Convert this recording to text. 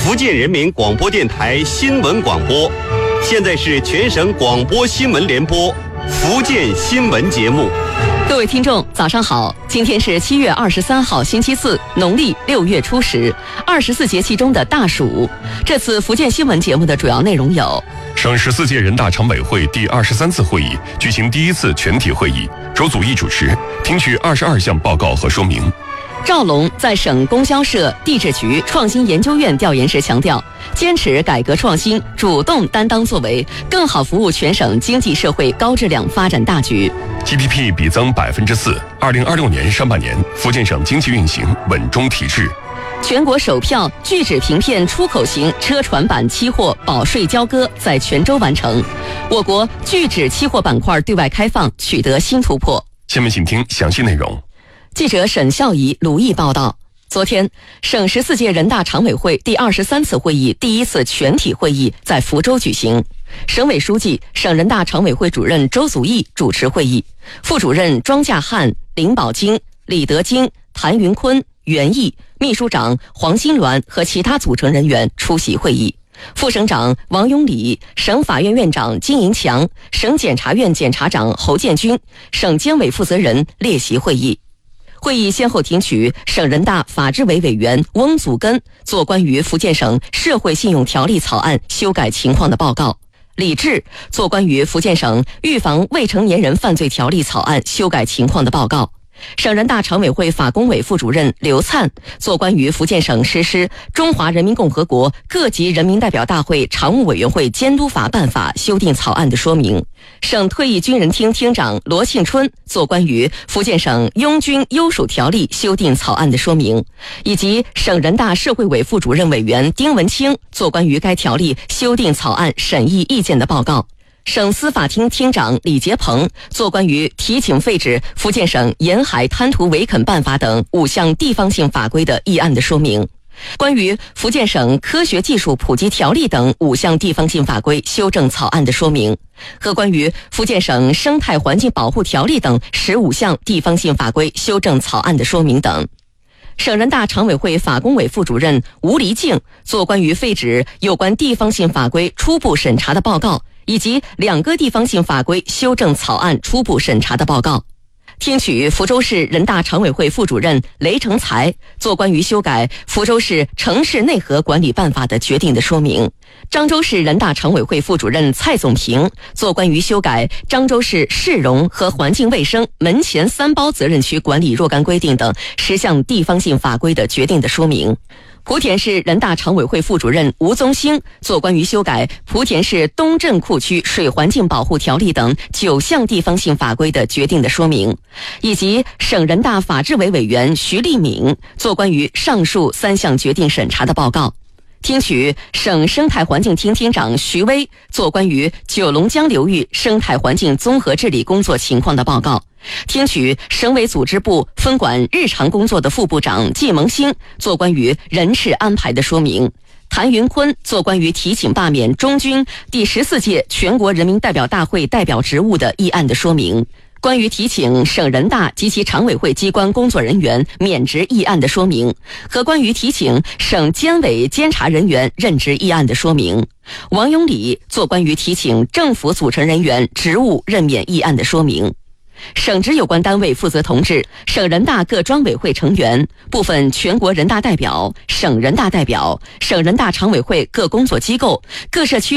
福建人民广播电台新闻广播。现在是全省广播新闻联播福建新闻节目。 各位听众，早上好！今天是7月23号，星期四，农历6月初10，24节气中的大暑。这次福建新闻节目的主要内容有： 省14届人大常委会第23次会议举行第一次全体会议，周祖义主持，听取22项报告和说明。 赵龙在省供销社、地质局、创新研究院调研时强调，坚持改革创新，主动担当作为，更好服务全省经济社会高质量发展大局。 GDP 比增4%，2026年上半年福建省经济运行稳中提质。 全国首票聚酯平片出口型车船板期货保税交割在泉州完成，我国聚酯期货板块对外开放取得新突破。 下面请听详细内容。 记者沈孝仪、卢毅报道。昨天，省14届人大常委会第23次会议第一次全体会议在福州举行。省委书记、省人大常委会主任周祖义主持会议，副主任庄稼汉、林宝金、李德金、谭云坤、袁毅，秘书长黄新鸾和其他组成人员出席会议。副省长王永礼、省法院院长金银强、省检察院检察长侯建军、省监委负责人列席会议。会议先后听取省人大法制委委员翁祖根作关于福建省社会信用条例草案修改情况的报告，李志作关于福建省预防未成年人犯罪条例草案修改情况的报告。省人大常委会法工委副主任刘灿作关于福建省实施《中华人民共和国各级人民代表大会常务委员会监督法办法》修订草案的说明。省退役军人厅厅长罗庆春作关于福建省拥军优属条例修订草案的说明，以及省人大社会委副主任委员丁文清作关于该条例修订草案审议意见的报告。省司法厅厅长李杰鹏作关于提请废止福建省沿海滩涂围垦办法等5项地方性法规的议案的说明，关于福建省科学技术普及条例等5项地方性法规修正草案的说明，和关于福建省生态环境保护条例等15项地方性法规修正草案的说明等。省人大常委会法工委副主任吴黎静作关于废止有关地方性法规初步审查的报告，以及2个地方性法规修正草案初步审查的报告。听取福州市人大常委会副主任雷成才作关于修改福州市城市内河管理办法的决定的说明。漳州市人大常委会副主任蔡总平作关于修改漳州市市容和环境卫生门前3包责任区管理若干规定等10项地方性法规的决定的说明。莆田市人大常委会副主任吴宗兴作关于修改莆田市东镇库区水环境保护条例等9项地方性法规的决定的说明，以及省人大法制委委员徐立敏作关于上述3项决定审查的报告。听取省生态环境厅厅长徐威作关于九龙江流域生态环境综合治理工作情况的报告。听取省委组织部分管日常工作的副部长季萌兴作关于人事安排的说明。谭云坤作关于提请罢免中军第14届全国人民代表大会代表职务的议案的说明。关于提请省人大及其常委会机关工作人员免职议案的说明，和关于提请省监委监察人员任职议案的说明。王永礼作关于提请政府组成人员职务任免议案的说明。省直有关单位负责同志、省人大各专委会成员、部分全国人大代表、省人大代表、省人大常委会各工作机构、各社区